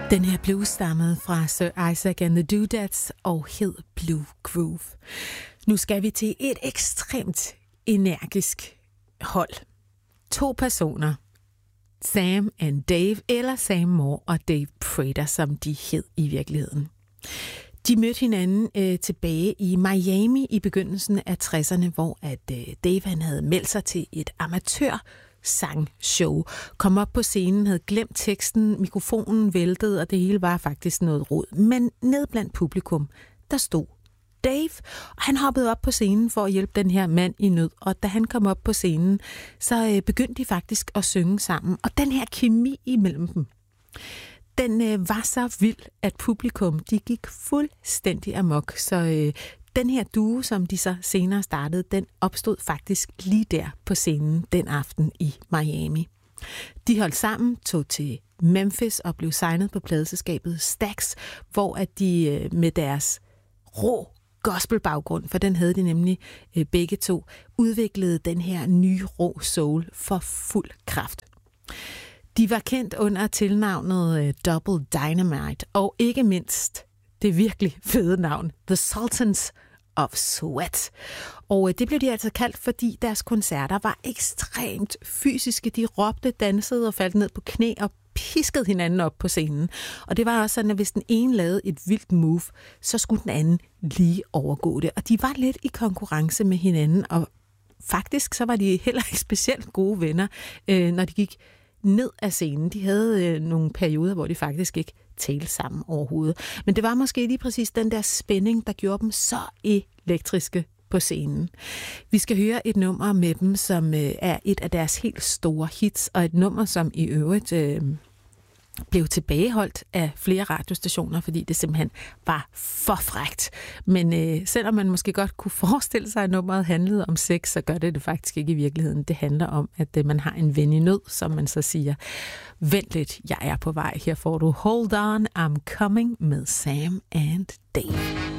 Den her blues stammede fra Sir Isaac and the Doodads og hed Blue Groove. Nu skal vi til et ekstremt energisk hold. 2 personer. Sam and Dave, eller Sam Moore og Dave Prater, som de hed i virkeligheden. De mødte hinanden tilbage i Miami i begyndelsen af 60'erne, hvor at Dave han havde meldt sig til et amatør-sangshow. Kom op på scenen, havde glemt teksten, mikrofonen væltede, og det hele var faktisk noget rod. Men ned blandt publikum, der stod Dave, og han hoppede op på scenen for at hjælpe den her mand i nød. Og da han kom op på scenen, så begyndte de faktisk at synge sammen. Og den her kemi imellem dem, den var så vild, at publikum, de gik fuldstændig amok. Så den her duo, som de så senere startede, den opstod faktisk lige der på scenen den aften i Miami. De holdt sammen, tog til Memphis og blev signet på pladeselskabet Stax, hvor at de med deres rå gospelbaggrund, for den havde de nemlig begge to, udviklede den her nye rå soul for fuld kraft. De var kendt under tilnavnet Double Dynamite, og ikke mindst det virkelig fede navn, The Sultans of Sweat. Og det blev de altså kaldt, fordi deres koncerter var ekstremt fysiske. De råbte, dansede og faldt ned på knæ og piskede hinanden op på scenen. Og det var også sådan, at hvis den ene lavede et vildt move, så skulle den anden lige overgå det. Og de var lidt i konkurrence med hinanden, og faktisk så var de heller ikke specielt gode venner, når de gik ned af scenen. De havde nogle perioder, hvor de faktisk ikke talte sammen overhovedet. Men det var måske lige præcis den der spænding, der gjorde dem så elektriske på scenen. Vi skal høre et nummer med dem, som er et af deres helt store hits, og et nummer, som i øvrigt blev tilbageholdt af flere radiostationer, fordi det simpelthen var for frækt. Men selvom man måske godt kunne forestille sig, at nummeret handlede om sex, så gør det faktisk ikke i virkeligheden. Det handler om, at man har en ven i nød, som man så siger, vent lidt, jeg er på vej. Her får du Hold On, I'm Coming med Sam and Dave.